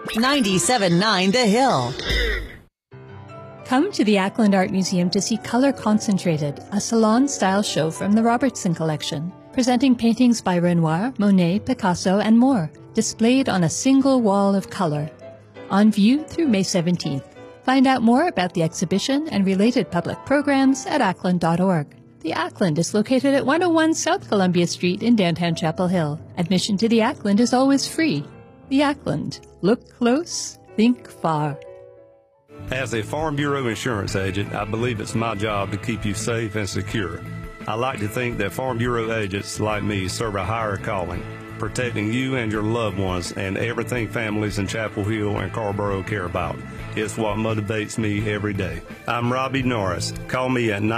97.9 The Hill. Come to the Ackland Art Museum to see Color Concentrated, a salon-style show from the Robertson Collection, presenting paintings by Renoir, Monet, Picasso, and more, displayed on a single wall of color. On view through May 17th. Find out more about the exhibition and related public programs at ackland.org. The Ackland is located at 101 South Columbia Street in downtown Chapel Hill. Admission to the Ackland is always free. The Ackland. Look close, think far. As a Farm Bureau insurance agent, I believe it's my job to keep you safe and secure. I like to think that Farm Bureau agents like me serve a higher calling, protecting you and your loved ones and everything families in Chapel Hill and Carrboro care about. It's what motivates me every day. I'm Robbie Norris. Call me at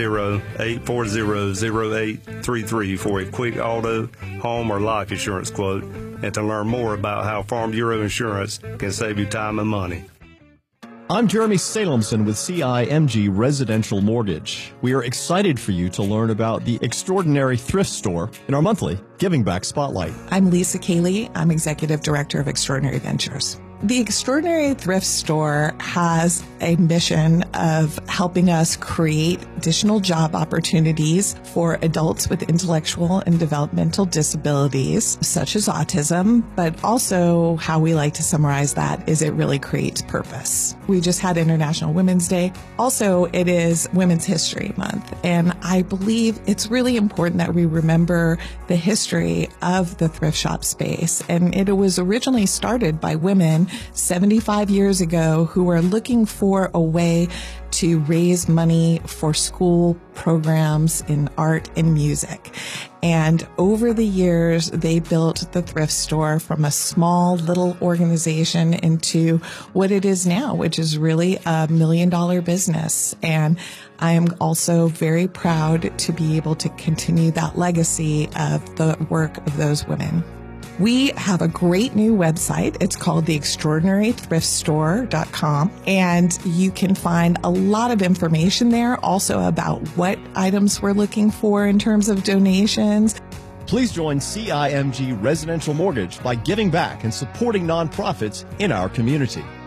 910-840-0833 for a quick auto, home, or life insurance quote, and to learn more about how Farm Bureau Insurance can save you time and money. I'm Jeremy Salemson with CIMG Residential Mortgage. We are excited for you to learn about the Extraordinary Thrift Store in our monthly Giving Back Spotlight. I'm Lisa Cayley. I'm Executive Director of Extraordinary Ventures. The Extraordinary Thrift Store has a mission of helping us create additional job opportunities for adults with intellectual and developmental disabilities, such as autism, but also how we like to summarize that is it really creates purpose. We just had International Women's Day. Also, it is Women's History Month, and I believe it's really important that we remember the history of the thrift shop space. And it was originally started by women 75 years ago who were looking for a way to raise money for school programs in art and music. And over the years, they built the thrift store from a small little organization into what it is now, which is really a $1 million business. And I am also very proud to be able to continue that legacy of the work of those women. We have a great new website. It's called theextraordinarythriftstore.com, and you can find a lot of information there also about what items we're looking for in terms of donations. Please join CIMG Residential Mortgage by giving back and supporting nonprofits in our community.